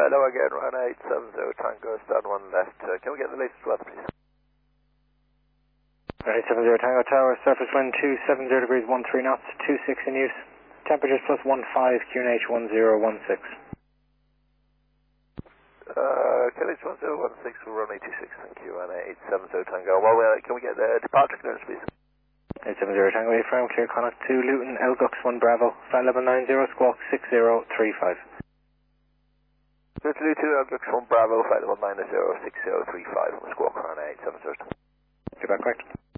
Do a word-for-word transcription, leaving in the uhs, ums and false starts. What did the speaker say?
hello again, Ryan eight seven zero Tango, stand one left. Uh, can we get the latest weather, please? eight seven zero Tango Tower, surface wind two seven zero degrees one three knots, two six in use. Temperatures plus one five, Q N H one zero one six. Uh, Q N H one zero one six, we're runway two six, thank you, and eight seven zero Tango. Well, uh, can we get the departure clearance, please? eight seven zero Tango, A-frame, clear contact to Luton, Elgux one Bravo, flight level nine zero, squawk six zero three five. Good to Luton, Elgux one Bravo, flight level nine zero six zero three five, on the squawk around eight seven zero. You're back correct.